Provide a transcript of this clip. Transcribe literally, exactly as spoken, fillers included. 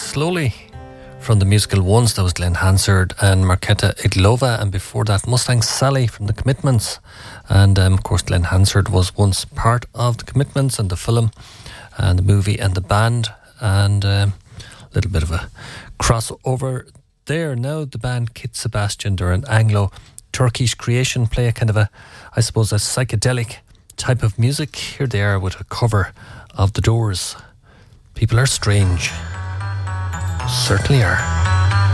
Slowly from the musical Once. That was Glenn Hansard and Marketa Iglova, and before that Mustang Sally from The Commitments. And um, of course Glenn Hansard was once part of The Commitments and the film and the movie and the band, and um, a little bit of a crossover there. Now the band Kit Sebastian, they're an Anglo-Turkish creation, play a kind of a, I suppose, a psychedelic type of music. Here they are with a cover of The Doors. People Are Strange. Certainly are.